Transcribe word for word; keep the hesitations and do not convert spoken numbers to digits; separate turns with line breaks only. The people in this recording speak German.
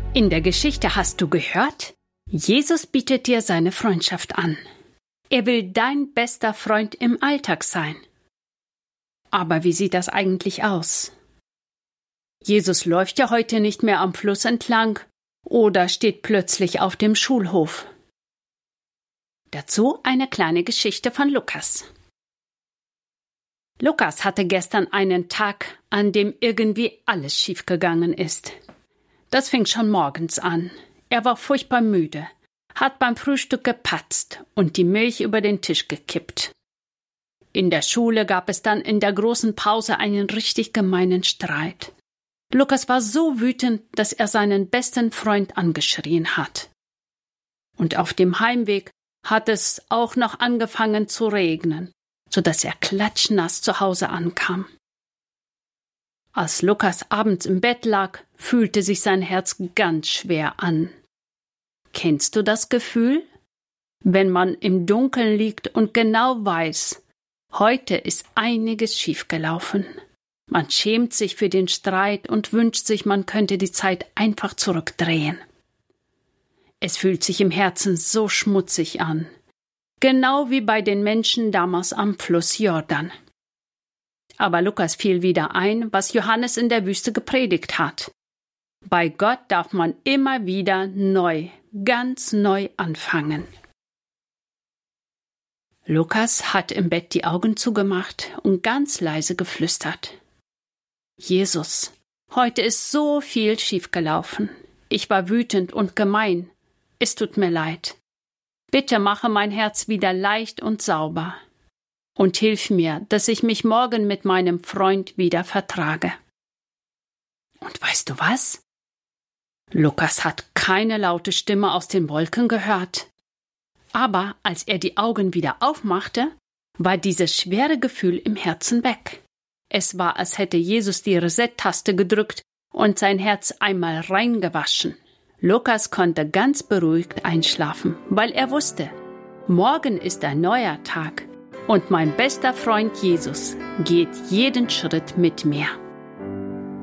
In der Geschichte hast du gehört, Jesus bietet dir seine Freundschaft an. Er will dein bester Freund im Alltag sein. Aber wie sieht das eigentlich aus? Jesus läuft ja heute nicht mehr am Fluss entlang oder steht plötzlich auf dem Schulhof. Dazu eine kleine Geschichte von Lukas. Lukas hatte gestern einen Tag, an dem irgendwie alles schiefgegangen ist. Das fing schon morgens an. Er war furchtbar müde, hat beim Frühstück gepatzt und die Milch über den Tisch gekippt. In der Schule gab es dann in der großen Pause einen richtig gemeinen Streit. Lukas war so wütend, dass er seinen besten Freund angeschrien hat. Und auf dem Heimweg hat es auch noch angefangen zu regnen, sodass er klatschnass zu Hause ankam. Als Lukas abends im Bett lag, fühlte sich sein Herz ganz schwer an. Kennst du das Gefühl? Wenn man im Dunkeln liegt und genau weiß, heute ist einiges schiefgelaufen. Man schämt sich für den Streit und wünscht sich, man könnte die Zeit einfach zurückdrehen. Es fühlt sich im Herzen so schmutzig an, genau wie bei den Menschen damals am Fluss Jordan. Aber Lukas fiel wieder ein, was Johannes in der Wüste gepredigt hat. Bei Gott darf man immer wieder neu, ganz neu anfangen. Lukas hat im Bett die Augen zugemacht und ganz leise geflüstert. Jesus, heute ist so viel schiefgelaufen. Ich war wütend und gemein. Es tut mir leid. Bitte mache mein Herz wieder leicht und sauber. Und hilf mir, dass ich mich morgen mit meinem Freund wieder vertrage. Und weißt du was? Lukas hat keine laute Stimme aus den Wolken gehört. Aber als er die Augen wieder aufmachte, war dieses schwere Gefühl im Herzen weg. Es war, als hätte Jesus die Reset-Taste gedrückt und sein Herz einmal reingewaschen. Lukas konnte ganz beruhigt einschlafen, weil er wusste, morgen ist ein neuer Tag. Und mein bester Freund Jesus geht jeden Schritt mit mir.